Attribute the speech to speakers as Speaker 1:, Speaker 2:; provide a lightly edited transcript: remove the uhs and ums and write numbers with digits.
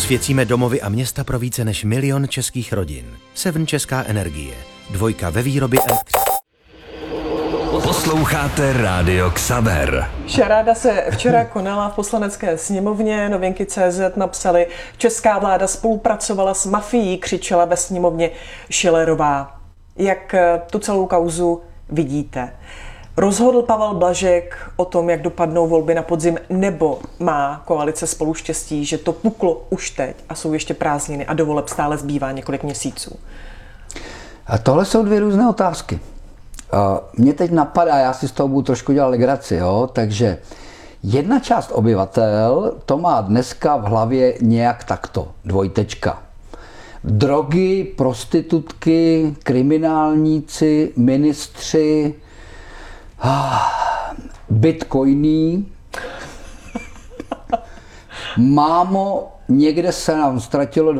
Speaker 1: Osvěcíme domovy a města pro více než 1 000 000 českých rodin. Seven Česká energie. 2 ve výrobě elektřiny.
Speaker 2: Posloucháte Rádio Xaver.
Speaker 3: Šaráda se včera konala v Poslanecké sněmovně. Novinky.cz napsali: česká vláda spolupracovala s mafií, křičela ve sněmovně Schillerová. Jak tu celou kauzu vidíte? Rozhodl Pavel Blažek o tom, jak dopadnou volby na podzim, nebo má koalice Spolu štěstí, že to puklo už teď a jsou ještě prázdniny a do voleb stále zbývá několik měsíců?
Speaker 4: A tohle jsou 2 různé otázky. Mě teď napadá, já si z toho budu trošku dělat legraci, jo? Takže jedna část obyvatel to má dneska v hlavě nějak takto, 2. Drogy, prostitutky, kriminálníci, ministři, bitcoiny. Mámo, někde se nám ztratilo